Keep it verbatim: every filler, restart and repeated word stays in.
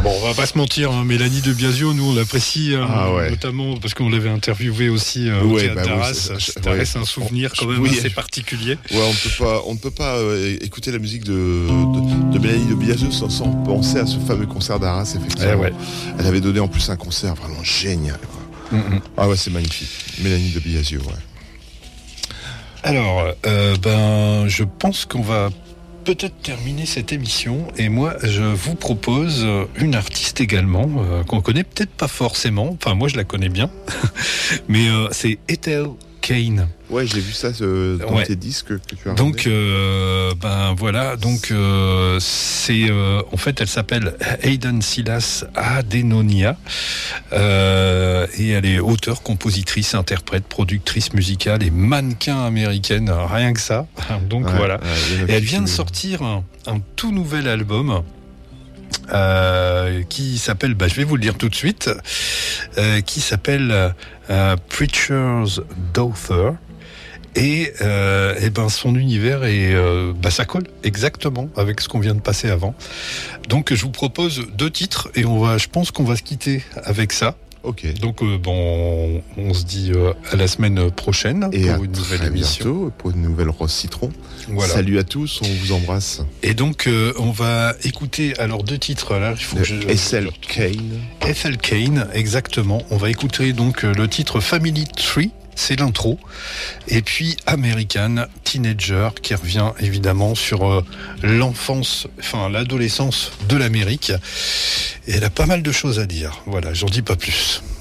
Bon, on va pas se mentir, hein, Mélanie de Biasio, nous on l'apprécie, hein, ah ouais. notamment parce qu'on l'avait interviewée aussi euh, au ouais, théâtre bah d'Arras. Oui, ça ouais. reste un souvenir quand même oui. assez particulier. Ouais, on ne peut pas, on ne peut pas euh, écouter la musique de, de, de Mélanie de Biasio sans, sans penser à ce fameux concert d'Arras, effectivement. Eh ouais. Elle avait donné en plus un concert vraiment génial. Quoi. Mm-hmm. Ah ouais, c'est magnifique. Mélanie de Biasio, ouais. Alors, euh, ben, je pense qu'on va peut-être terminer cette émission et moi je vous propose une artiste également euh, qu'on connaît peut-être pas forcément, enfin moi je la connais bien mais euh, c'est Ethel Cain. Ouais, j'ai vu ça euh, dans ouais. tes disques que tu as donc euh, ben voilà, donc euh, c'est euh, en fait elle s'appelle Hayden Silas Adenonia euh, et elle est auteure, compositrice, interprète, productrice musicale et mannequin américaine, rien que ça. Donc ouais, voilà. Ouais, et elle vient de sortir un, un tout nouvel album. Euh, qui s'appelle, bah, je vais vous le dire tout de suite, euh, qui s'appelle euh, Preacher's Daughter. Et, euh, et ben son univers est, euh, bah ça colle exactement avec ce qu'on vient de passer avant. Donc je vous propose deux titres et on va, je pense qu'on va se quitter avec ça. Ok. Donc euh, bon, on, on se dit euh, à la semaine prochaine et pour à une nouvelle très émission. Bientôt pour une nouvelle Rose Citron. Voilà. Salut à tous, on vous embrasse. Et donc euh, on va écouter alors deux titres là. Il faut que je. Ethel Cain. Ethel Cain, exactement. On va écouter donc le titre Family Tree. C'est l'intro. Et puis American Teenager qui revient évidemment sur euh, l'enfance, enfin l'adolescence de l'Amérique. Et elle a pas mal de choses à dire. Voilà, j'en dis pas plus.